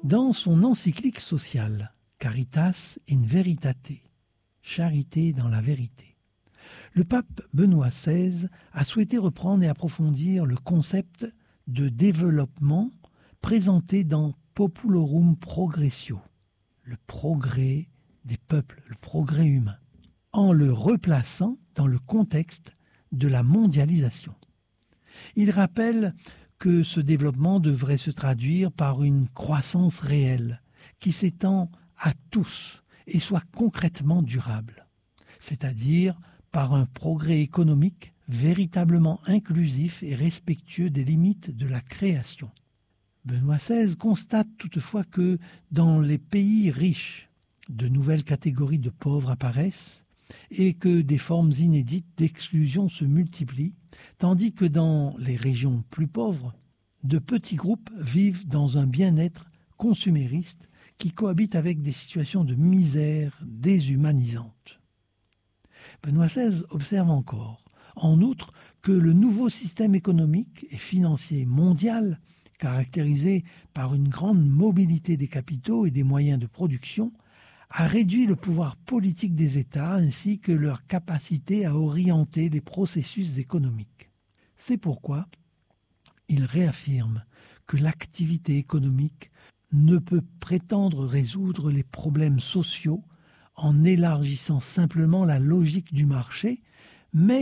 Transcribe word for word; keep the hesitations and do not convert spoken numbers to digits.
Dans son encyclique sociale, Caritas in Veritate, Charité dans la vérité, le pape Benoît seize a souhaité reprendre et approfondir le concept de développement présenté dans Populorum Progressio, le progrès des peuples, le progrès humain, en le replaçant dans le contexte de la mondialisation. Il rappelle que ce développement devrait se traduire par une croissance réelle qui s'étend à tous et soit concrètement durable, c'est-à-dire par un progrès économique véritablement inclusif et respectueux des limites de la création. Benoît seize constate toutefois que dans les pays riches, de nouvelles catégories de pauvres apparaissent et que des formes inédites d'exclusion se multiplient, tandis que dans les régions plus pauvres, de petits groupes vivent dans un bien-être consumériste qui cohabite avec des situations de misère déshumanisantes. Benoît seize observe encore, en outre, que le nouveau système économique et financier mondial, caractérisé par une grande mobilité des capitaux et des moyens de production, a réduit le pouvoir politique des États ainsi que leur capacité à orienter les processus économiques. C'est pourquoi il réaffirme que l'activité économique ne peut prétendre résoudre les problèmes sociaux en élargissant simplement la logique du marché, mais